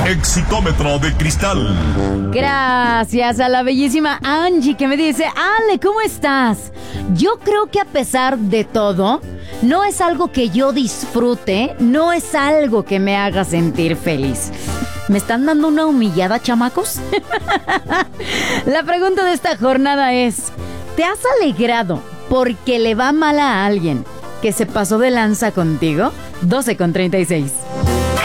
Exitómetro de cristal. Gracias a la bellísima Angie que me dice: Ale, ¿cómo estás? Yo creo que a pesar de todo, no es algo que yo disfrute, no es algo que me haga sentir feliz. ¿Me están dando una humillada, chamacos? La pregunta de esta jornada es: ¿te has alegrado porque le va mal a alguien que se pasó de lanza contigo? 12:36.